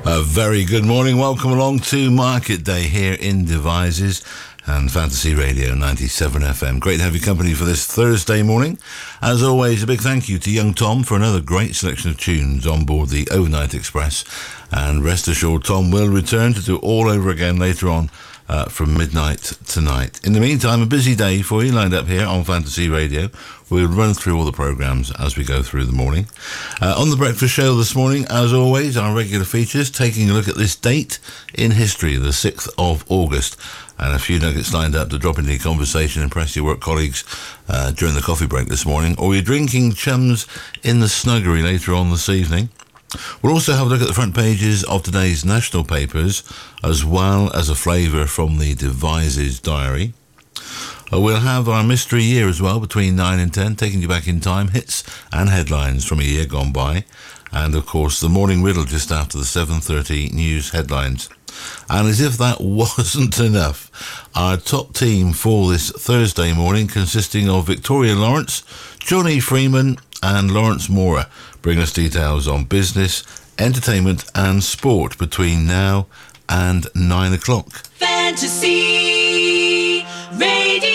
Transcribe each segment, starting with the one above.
A very good morning. Welcome along to Market Day here in Devizes and Fantasy Radio 97 FM. Great to have your company for this Thursday morning. As always, a big thank you to Young Tom for another great selection of tunes on board the Overnight Express. And rest assured, Tom will return to do all over again later on from midnight tonight. In the meantime, a busy day for you lined up here on Fantasy Radio. We'll run through all the programmes as we go through the morning. On the breakfast show this morning, as always, our regular features, taking a look at this date in history, the 6th of August, and a few nuggets lined up to drop into your conversation and impress your work colleagues during the coffee break this morning, or you're drinking chums in the snuggery later on this evening. We'll also have a look at the front pages of today's national papers, as well as a flavour from the Devizes Diary. We'll have our mystery year as well, between 9 and 10, taking you back in time, hits and headlines from a year gone by. And, of course, the morning riddle just after the 7:30 news headlines. And as if that wasn't enough, our top team for this Thursday morning, consisting of Victoria Lawrence, Johnny Freeman and Lawrence Mora, bring us details on business, entertainment and sport between now and 9 o'clock. Fantasy Radio.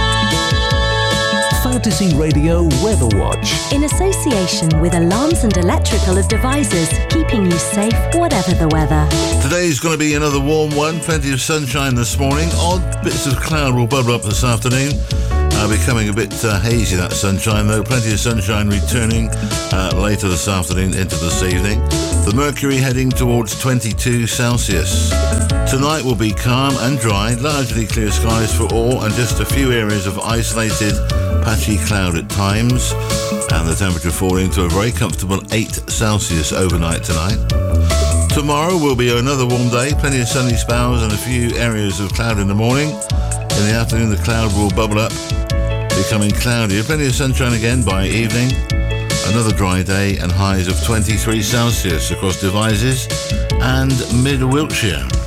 Fantasy Radio Weather Watch. In association with Alarms and Electrical of Devizes, keeping you safe whatever the weather. Today's going to be another warm one, plenty of sunshine this morning. Odd bits of cloud will bubble up this afternoon. Becoming a bit hazy, that sunshine, though. Plenty of sunshine returning later this afternoon into this evening. The mercury heading towards 22 Celsius. Tonight will be calm and dry, largely clear skies for all, and just a few areas of isolated patchy cloud at times. And the temperature falling to a very comfortable 8 Celsius overnight tonight. Tomorrow will be another warm day, plenty of sunny spells and a few areas of cloud in the morning. In the afternoon, the cloud will bubble up, becoming cloudier. Plenty of sunshine again by evening. Another dry day and highs of 23 Celsius across Devizes and mid-Wiltshire.